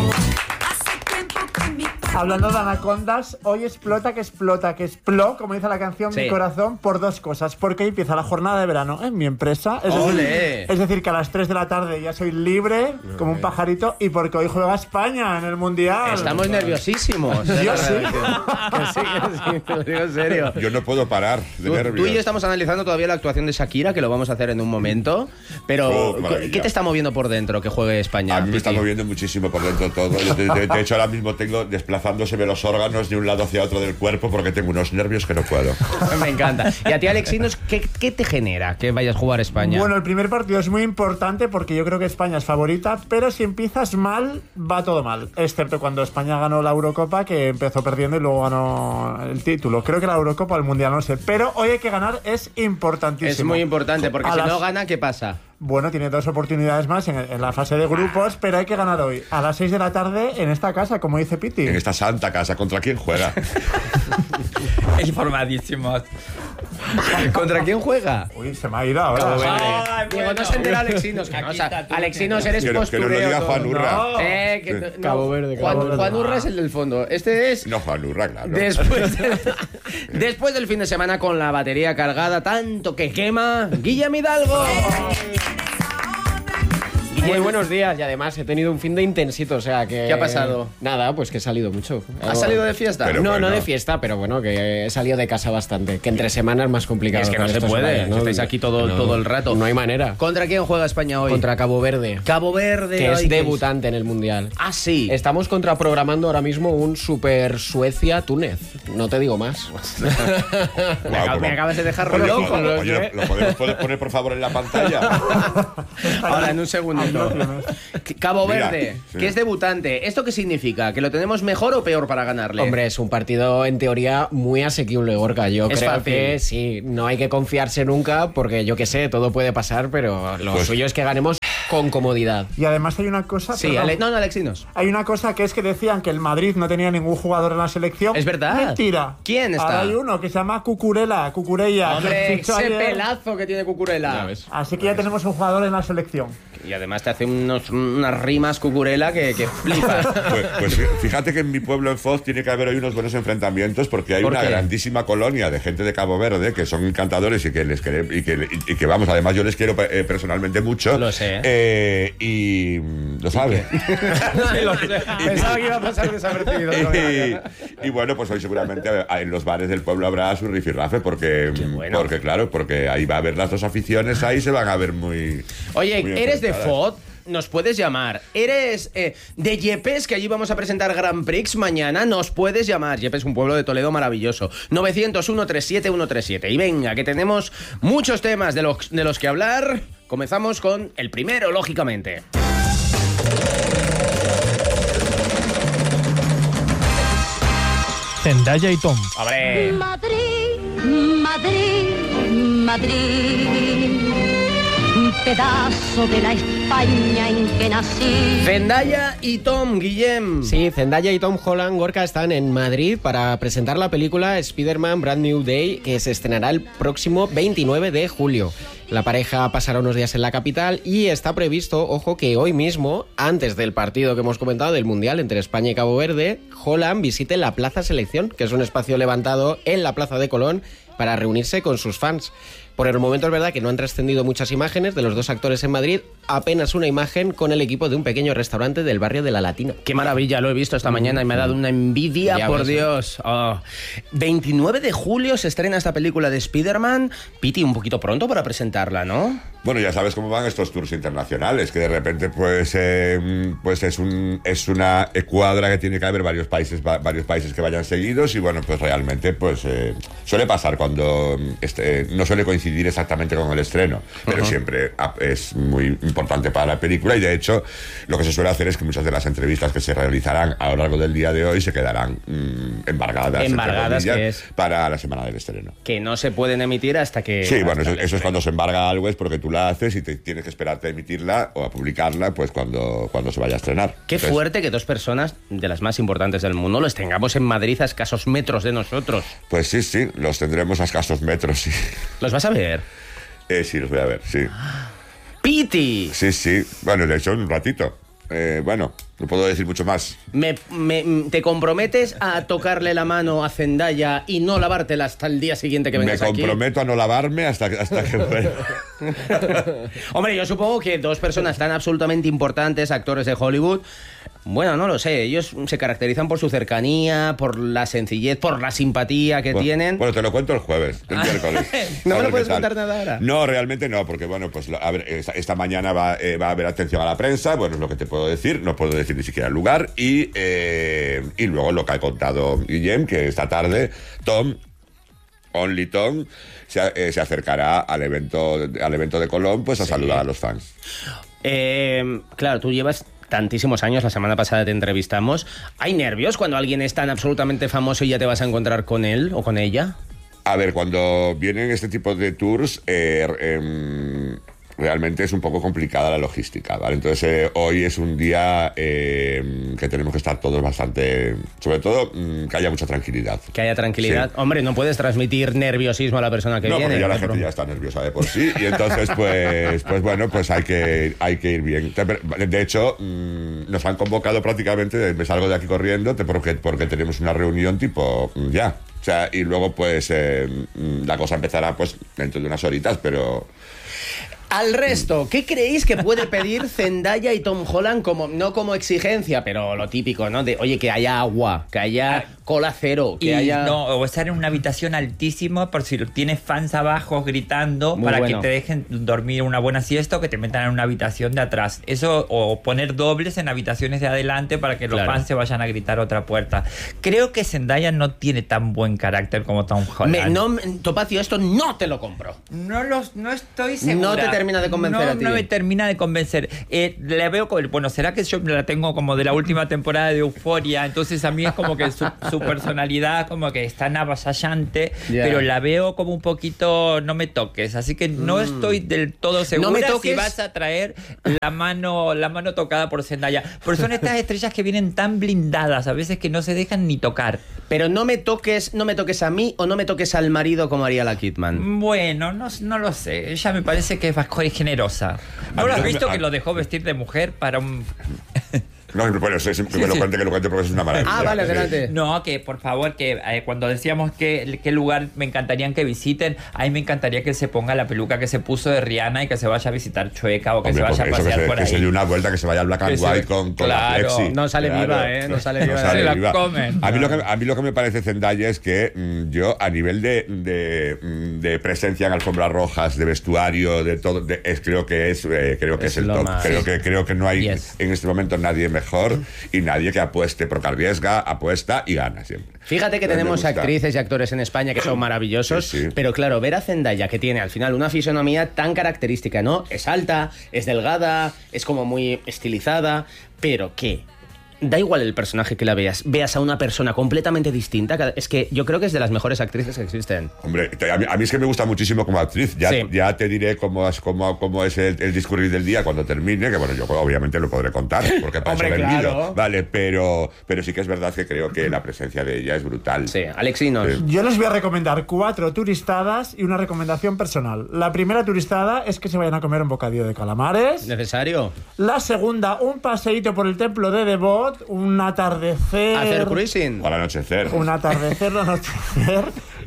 Hablando de anacondas, hoy explota, como dice la canción, mi corazón, por dos cosas. Porque hoy empieza la jornada de verano en mi empresa. Es decir, que a las 3 de la tarde ya soy libre, como un pajarito, y porque hoy juega España en el Mundial. Estamos nerviosísimos. Yo sí. Que sí, te lo digo en serio. Yo no puedo parar de nervios. Tú y yo estamos analizando todavía la actuación de Shakira, que lo vamos a hacer en un momento. Pero, ¿qué te está moviendo por dentro que juegue España? A mí me está moviendo muchísimo por dentro todo. De hecho, ahora mismo tengo desplazándose los órganos de un lado hacia otro del cuerpo porque tengo unos nervios que no puedo. Me encanta. Y a ti, Alexinos, ¿qué te genera que vayas a jugar a España? Bueno, el primer partido es muy importante porque yo creo que España es favorita, pero si empiezas mal, va todo mal. Excepto cuando España ganó la Eurocopa, que empezó perdiendo y luego ganó el título. Creo que la Eurocopa o el Mundial, no sé. Pero hoy hay que ganar, es importantísimo. Es muy importante porque si no gana, ¿qué pasa? Bueno, tiene 2 oportunidades más en la fase de grupos, pero hay que ganar hoy, a las 6 de la tarde, en esta casa, como dice Piti. En esta santa casa. ¿Contra quién juega? Informadísimos. ¿Contra quién juega? Uy, se me ha ido ahora. Digo, no se entera Alexinos. Alexinos, eres postureo. Que no lo diga Juan Urra. Cabo Verde. Juan Urra es el del fondo. Este es... No, Juan Urra, claro. Después del fin de semana con la batería cargada, tanto que quema, Guillermo Hidalgo. Muy buenos días y además he tenido un fin de intensito, o sea que... ¿Qué ha pasado? Nada, pues que he salido mucho. ¿Has salido de fiesta? Pero no, bueno. no de fiesta, pero bueno, que he salido de casa bastante. Que entre semanas es más complicado. Es que no se puede, ¿no? Estáis aquí todo el rato. No hay manera. ¿Contra quién juega España hoy? Contra Cabo Verde. Cabo Verde. Que es debutante en el Mundial. Ah, sí. Estamos contraprogramando ahora mismo un Super Suecia-Túnez. No te digo más. Me acabas de dejar Oye, loco. oye, ¿lo puedes poner por favor en la pantalla? Ahora, en un segundito. Cabo Mira, Verde, sí. que es debutante. ¿Esto qué significa? ¿Que lo tenemos mejor o peor para ganarle? Hombre, es un partido en teoría muy asequible, Gorka. Yo Es creo fácil. que sí, no hay que confiarse nunca porque yo que sé, todo puede pasar, pero lo Pues- suyo es que ganemos con comodidad. Y además hay una cosa... Sí, perdón. no, Alexinos. Hay una cosa que es que decían que el Madrid no tenía ningún jugador en la selección. Es verdad. Mentira. ¿Quién está? Ahora hay uno que se llama Cucurella. Hombre, fichó ese ayer. pelazo que tiene Cucurella. Así que ya tenemos un jugador en la selección. Y además te hace unas rimas Cucurella que flipas. Pues fíjate que en mi pueblo, en Foz, tiene que haber hoy unos buenos enfrentamientos porque hay ¿Por una qué? grandísima colonia de gente de Cabo Verde que son encantadores y que les y que vamos, además yo les quiero personalmente mucho. Lo sé. Y lo sabe. Sí, lo sé. Pensaba que iba a pasar desapercibido. Y bueno, pues hoy seguramente en los bares del pueblo habrá su rifirrafe porque claro, porque ahí va a haber las dos aficiones, ahí se van a ver muy... Oye, muy ¿eres de enfrentadas. FOD? Nos puedes llamar. ¿Eres de Yepes, que allí vamos a presentar Grand Prix mañana? Nos puedes llamar. Yepes es un pueblo de Toledo maravilloso. 900-137-137. Y venga, que tenemos muchos temas de los que hablar. Comenzamos con el primero, lógicamente. Zendaya y Tom. ¡Hombre! Madrid, Madrid, Madrid, un pedazo de la España en que nací. Zendaya y Tom, Guillem. Sí, Zendaya y Tom Holland, Gorka, están en Madrid para presentar la película Spider-Man Brand New Day, que se estrenará el próximo 29 de julio. La pareja pasará unos días en la capital y está previsto, ojo, que hoy mismo, antes del partido que hemos comentado del Mundial entre España y Cabo Verde, Holland visite la Plaza Selección, que es un espacio levantado en la Plaza de Colón para reunirse con sus fans. Por el momento es verdad que no han trascendido muchas imágenes de los dos actores en Madrid, apenas una imagen con el equipo de un pequeño restaurante del barrio de La Latina. Qué maravilla, lo he visto esta mañana y me ha dado una envidia, Ya por ves, Dios. Oh. 29 de julio se estrena esta película de Spider-Man. Piti, un poquito pronto para presentarla, ¿no? Bueno, ya sabes cómo van estos tours internacionales, que de repente pues es una cuadra que tiene que haber varios países que vayan seguidos y bueno, pues realmente pues suele pasar cuando no suele coincidir exactamente con el estreno, pero siempre es muy importante para la película y de hecho lo que se suele hacer es que muchas de las entrevistas que se realizarán a lo largo del día de hoy se quedarán embargadas entre comillas, ¿qué es? para la semana del estreno. Que no se pueden emitir hasta que... Sí, bueno, eso es cuando se embarga algo, es porque tú la haces y te tienes que esperarte a emitirla o a publicarla pues cuando se vaya a estrenar. Qué Entonces, fuerte que dos personas de las más importantes del mundo los tengamos en Madrid a escasos metros de nosotros. Pues sí, los tendremos a escasos metros, sí. ¿Los vas a ver? Sí, los voy a ver, sí. ¡Piti! Sí, bueno, de hecho, un ratito. Bueno, no puedo decir mucho más. ¿Te comprometes a tocarle la mano a Zendaya y no lavártela hasta el día siguiente que vengas aquí? Me comprometo a no lavarme hasta que vuelva. Hombre, yo supongo que dos personas tan absolutamente importantes, actores de Hollywood, bueno, no lo sé, ellos se caracterizan por su cercanía, por la sencillez, por la simpatía que tienen. Bueno, te lo cuento el jueves, el miércoles. ¿No me lo A ver puedes qué tal. contar nada ahora? No, realmente no, porque bueno, pues a ver, esta mañana va a haber atención a la prensa, bueno, es lo que te puedo decir, no puedo decir ni siquiera el lugar, y luego lo que ha contado Guillem, que esta tarde Tom, Only Tom, se acercará al evento de Colón, pues a saludar a los fans. Claro, tú llevas tantísimos años, la semana pasada te entrevistamos. ¿Hay nervios cuando alguien es tan absolutamente famoso y ya te vas a encontrar con él o con ella? A ver, cuando vienen este tipo de tours, realmente es un poco complicada la logística, ¿vale? Entonces hoy es un día que tenemos que estar todos bastante... Sobre todo, que haya mucha tranquilidad. Que haya tranquilidad. Sí. Hombre, no puedes transmitir nerviosismo a la persona que no, viene. porque ya la gente ya está nerviosa de por sí y entonces pues bueno, pues hay que ir bien. De hecho, nos han convocado prácticamente, me salgo de aquí corriendo porque tenemos una reunión tipo ya. O sea, y luego pues la cosa empezará pues dentro de unas horitas, pero... Al resto, ¿qué creéis que puede pedir Zendaya y Tom Holland no como exigencia, pero lo típico, ¿no? De, oye, que haya agua, que haya cola cero, que haya... No, o estar en una habitación altísima por si tienes fans abajo gritando que te dejen dormir una buena siesta o que te metan en una habitación de atrás. Eso, o poner dobles en habitaciones de adelante para que los fans se vayan a gritar a otra puerta. Creo que Zendaya no tiene tan buen carácter como Tom Holland. Topacio, esto no te lo compro. No estoy segura. No te termina de convencer a ti. No me termina de convencer. La veo bueno, será que yo la tengo como de la última temporada de Euphoria, entonces a mí es como que su personalidad como que es tan avasallante, pero la veo como un poquito no me toques, así que no estoy del todo segura si vas a traer la mano tocada por Zendaya. Porque son estas estrellas que vienen tan blindadas a veces que no se dejan ni tocar. Pero no me toques a mí o no me toques al marido como haría la Kidman. Bueno, no lo sé. Ella me parece que es bastante generosa. ¿No lo has visto que lo dejó vestir de mujer para un... No, bueno, que lo cuente porque es una maravilla. Ah, vale, adelante. No, que por favor, que cuando decíamos qué lugar me encantarían que visiten, ahí me encantaría que se ponga la peluca que se puso de Rihanna y que se vaya a visitar Chueca o que se vaya a pasear por ahí. Que se dé una vuelta, que se vaya al Black and White con la Flexi. No sale viva, no sale viva. Se la comen. A mí lo que me parece Zendaya es que yo, a nivel de presencia en alfombras rojas, de vestuario, de todo, creo que es el top. Creo que no hay en este momento nadie mejor y nadie que apueste, porque arriesga, apuesta y gana siempre. Fíjate que tenemos actrices y actores en España que son maravillosos, pero claro, ver a Zendaya, que tiene al final una fisonomía tan característica, ¿no? Es alta, es delgada, es como muy estilizada, pero ¿qué? Da igual el personaje que la veas a una persona completamente distinta. Es que yo creo que es de las mejores actrices que existen. Hombre, a mí es que me gusta muchísimo como actriz. Ya te diré cómo es el discurrir del día cuando termine, que bueno, yo obviamente lo podré contar, porque para eso he venido. Vale, pero sí que es verdad que creo que la presencia de ella es brutal. Sí, Alexinos. Yo les voy a recomendar 4 turistadas y una recomendación personal. La primera turistada es que se vayan a comer un bocadillo de calamares. ¿Necesario? La segunda, un paseíto por el templo de Devot. Un atardecer. Hacer cruising. O al anochecer. Un atardecer, un anochecer.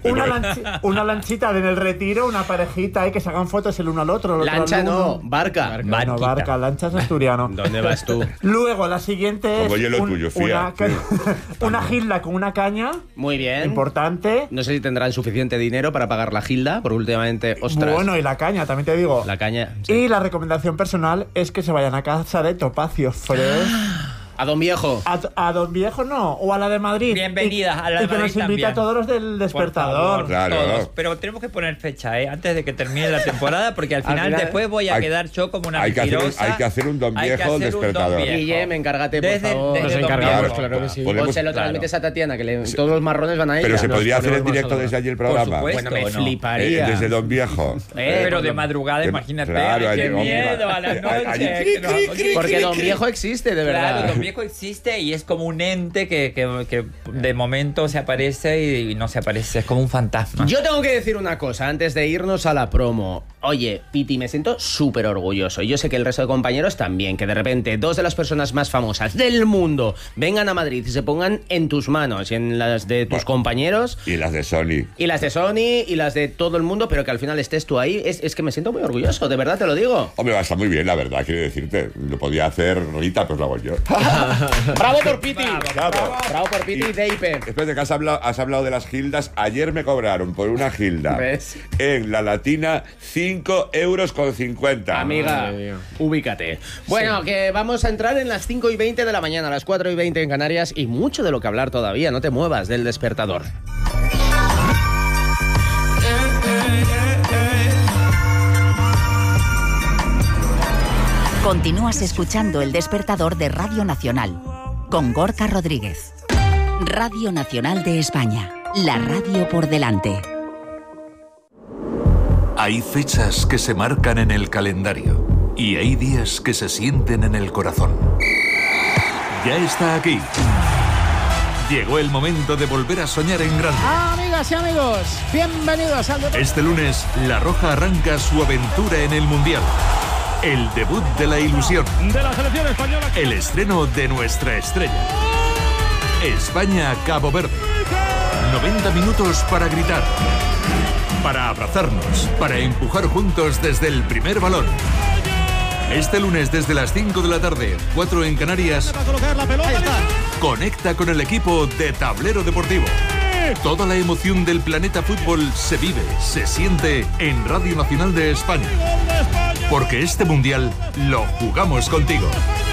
Una lanchita en el Retiro, una parejita ahí que se hagan fotos el uno al otro. Lancha no, barca. No, barca, lancha es asturiano. ¿Dónde vas tú? Luego la siguiente es una gilda con una caña. Muy bien. Importante. No sé si tendrán suficiente dinero para pagar la gilda, porque últimamente, ostras. Bueno, y la caña, también te digo. La caña, sí. Y la recomendación personal es que se vayan a casa de Topacio Fresh. A Don Viejo. A Don Viejo no, o a la de Madrid. Bienvenidas a la de Madrid. Y que nos invita a todos los del Despertador. Claro. Todos. Pero tenemos que poner fecha, antes de que termine la temporada, porque al final después voy a quedar yo como una mentirosa. Hay que hacer un Don Viejo Despertador. Guillem, encárgate, por favor. Nos encargamos, claro que sí. O se lo transmites a Tatiana, que todos los marrones van a ir. Pero se podría hacer en directo desde allí el programa. Bueno, me fliparía. Desde Don Viejo. Pero de madrugada, imagínate. ¡Qué miedo a la noche! Porque Don Viejo existe, de verdad. Claro, Don Viejo existe y es como un ente que de momento se aparece y no se aparece, es como un fantasma. Yo tengo que decir una cosa antes de irnos a la promo. Oye, Piti, me siento súper orgulloso. Yo sé que el resto de compañeros también, que de repente 2 de las personas más famosas del mundo vengan a Madrid y se pongan en tus manos y en las de tus compañeros. Y las de Sony. Y las de Sony y las de todo el mundo, pero que al final estés tú ahí. Es que me siento muy orgulloso, de verdad te lo digo. Hombre, está muy bien, la verdad, quiero decirte. Lo podía hacer Rita, pues lo hago yo. ¡Bravo por Piti! Bravo por Piti y Deipe. Espérate, que has hablado de las gildas. Ayer me cobraron por una gilda. ¿Ves? En La Latina 5,50 €. Amiga, ubícate. Bueno, que vamos a entrar en las 5:20 de la mañana, a las 4:20 en Canarias, y mucho de lo que hablar todavía. No te muevas del Despertador. Continúas escuchando El Despertador de Radio Nacional con Gorka Rodríguez. Radio Nacional de España, la radio por delante. Hay fechas que se marcan en el calendario y hay días que se sienten en el corazón. Ya está aquí. Llegó el momento de volver a soñar en grande. Amigas y amigos, bienvenidos al debut. Este lunes, La Roja arranca su aventura en el Mundial. El debut de la ilusión. De la selección española. El estreno de nuestra estrella. España-Cabo Verde. 90 minutos para gritar. para abrazarnos, para empujar juntos desde el primer balón. Este lunes desde las 5 de la tarde, 4 en Canarias, conecta con el equipo de Tablero Deportivo. Toda la emoción del planeta fútbol se vive, se siente en Radio Nacional de España. Porque este mundial lo jugamos contigo.